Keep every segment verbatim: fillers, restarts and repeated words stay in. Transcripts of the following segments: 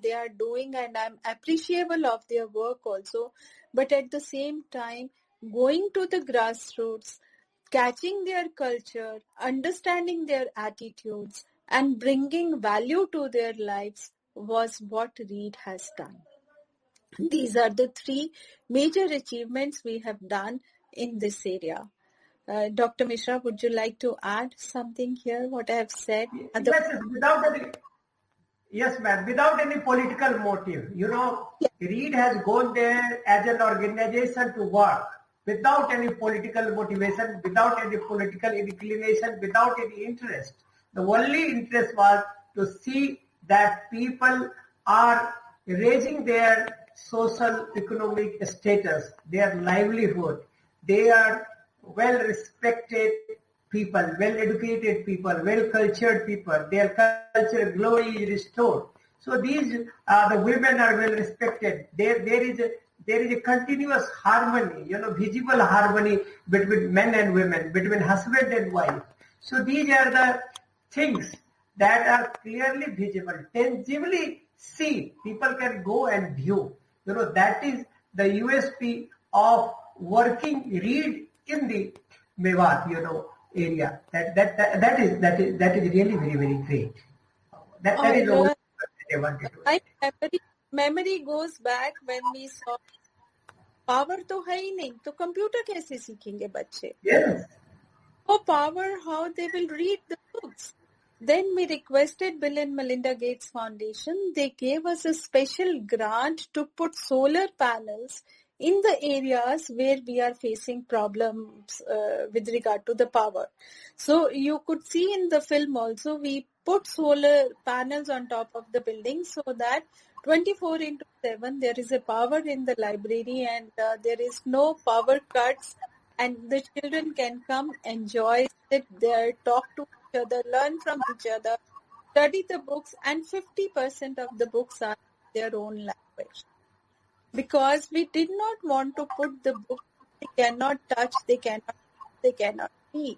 they are doing, and I'm appreciable of their work also. But at the same time, going to the grassroots, catching their culture, understanding their attitudes, and bringing value to their lives was what Reed has done. These are the three major achievements we have done in this area. Uh, Doctor Mishra, would you like to add something here, what I have said? Yes, without any, yes, ma'am, without any political motive. You know, yes. Reed has gone there as an organization to work without any political motivation, without any political inclination, without any interest. The only interest was to see that people are raising their social economic status, their livelihood. They are well respected people, well educated people, well cultured people. Their culture glory is restored. So these uh, the women are well respected. There there is a there is a continuous harmony, you know, visible harmony between men and women, between husband and wife. So these are the things that are clearly visible, tangibly seen. People can go and view. You know, that is the U S P of working Reed in the Mewat, you know, area. That that that, that is that is that is really very very great. That that oh, is all I wanted to. My memory memory goes back when we saw power तो है ही नहीं, तो computer कैसे सीखेंगे बच्चे? Yes. Oh, power, how they will read the books. Then we requested Bill and Melinda Gates Foundation. They gave us a special grant to put solar panels in the areas where we are facing problems uh, with regard to the power. So you could see in the film also, we put solar panels on top of the building so that twenty-four into seven there is a power in the library, and uh, there is no power cuts, and the children can come, enjoy, sit there, talk to each other, learn from each other, study the books, and fifty percent of the books are their own language. Because we did not want to put the book they cannot touch, they cannot, they cannot read.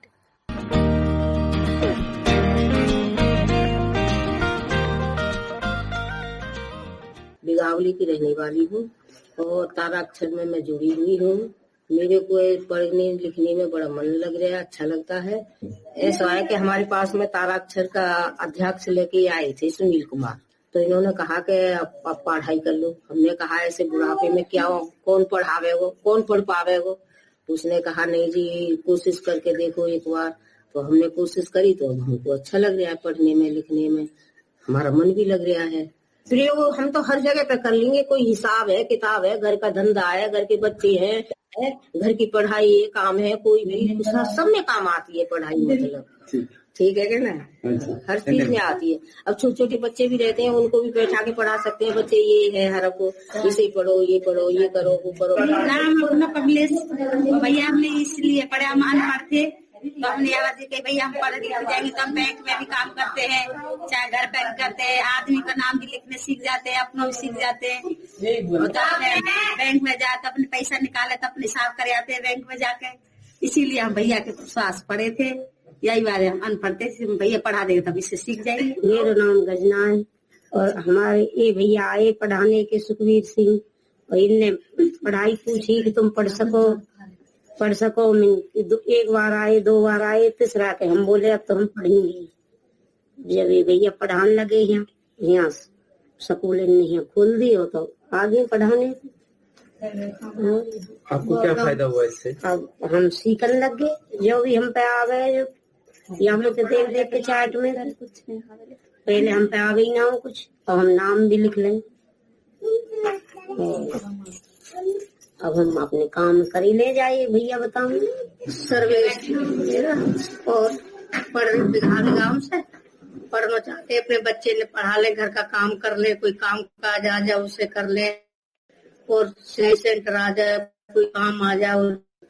बिगावली की रहने वाली हूँ और ताराक्षर में मैं जुड़ी हुई हूँ। मेरे को पढ़ने लिखने में बड़ा मन लग रहा है, अच्छा लगता है। ऐसा है कि हमारे पास में ताराक्षर का अध्यक्ष लेके आए थे सुनील कुमार, तो इन्होंने कहा कि आप पढ़ाई कर लो। हमने कहा ऐसे बुढ़ापे में क्या हो, कौन पढ़ावेगो, कौन पढ़ पावेगो? उसने कहा नहीं जी, कोशिश करके देखो एक बार। तो हमने कोशिश करी तो हमको अच्छा लग रहा है, पढ़ने में लिखने में हमारा मन भी लग रहा है। प्रयोग हम तो हर जगह पे कर लेंगे, कोई हिसाब है, किताब है, घर का धंधा है, घर के बच्चे हैं, है, घर की पढ़ाई है, काम है, कोई भी दूसरा सब में काम आती है पढ़ाई। मतलब ठीक है क्या ना, हर चीज में आती है। अब छोटे छोटे बच्चे भी रहते हैं, उनको भी बैठा के पढ़ा सकते हैं। बच्चे ये है हर को इसे पढ़ो, ये पढ़ो, ये करो, वो करो। नाम कमलेश भैया, हमने इसलिए पढ़े, हम अनपढ़ थे तो हमने यहाँ देखा भैया हम पढ़ लिख जाएंगे तो हम बैंक में भी काम करते हैं, चाहे घर पे करते हैं, आदमी का नाम भी लिखने सीख जाते हैं, अपना भी सीख जाते हैं। बैंक में जाते अपने पैसा निकाले तो अपने हिसाब कर आते हैं बैंक में जाके। इसीलिए हम भैया के पास पढ़े थे। यही बात है, हम अनपढ़ थे, भैया पढ़ा देंगे तब इससे सीख जाएंगे। मेरा नाम गजना है और हमारे ये भैया आए पढ़ाने के, सुखवीर सिंह, और इनने पढ़ाई पूछी कि तुम पढ़ सको पढ़ सको एक बार आए, दो बार आए, तीसरा के हम बोले अब तो हम पढ़ेंगे। जब ये भैया पढ़ाने लगे यहाँ यहाँ स्कूल नहीं खोल दी हो तो आगे पढ़ाने। आपको क्या फायदा हुआ इससे? अब हम सीखने लग गए, जो भी हम पे आ गए यहाँ पे देख देख के चार्ट में। पहले हम पे आ गई ना हो कुछ, तो हम नाम भी लिख लें। अब हम अपने काम कर ही ले जाइए भैया, बताओ सर्वे और पढ़ गाँव से पढ़ना चाहते, अपने बच्चे ने पढ़ा ले, घर का काम कर ले, कोई काम काज आ जाए उसे कर ले, और सेंटर आ जाए, कोई काम आ जाए,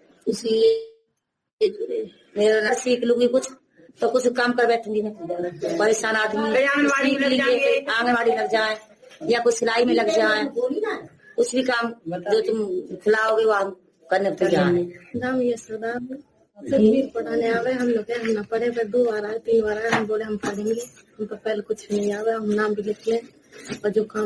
इसलिए मेरा सीख लूंगी कुछ तो कुछ काम कर बैठूंगी मैं। परेशान आदमी आंगनबाड़ी लग जाए, आंगनबाड़ी लग जाए या कुछ सिलाई में लग जाए, कुछ भी काम जो तुम खिलाओगे वो हम करने पर जाए। नाम ये सरदार तकबीर पढ़ाने आवे, हम लोग हम ना पढ़े पर दो बार आए, तीन बार आए, हम बोले हम पढ़ेंगे, हम तो पहले कुछ नहीं आवे, हम नाम भी लिख ले और जो काम